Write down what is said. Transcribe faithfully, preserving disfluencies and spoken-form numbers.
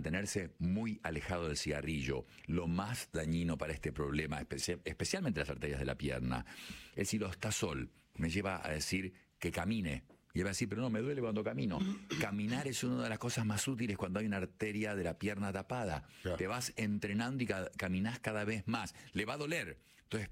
mantenerse muy alejado del cigarrillo, lo más dañino para este problema, espe- especialmente las arterias de la pierna. El silostazol me lleva a decir que camine. Y él va a decir, pero no, me duele cuando camino. Caminar es una de las cosas más útiles cuando hay una arteria de la pierna tapada. Claro. Te vas entrenando y ca- caminás cada vez más. Le va a doler. Entonces,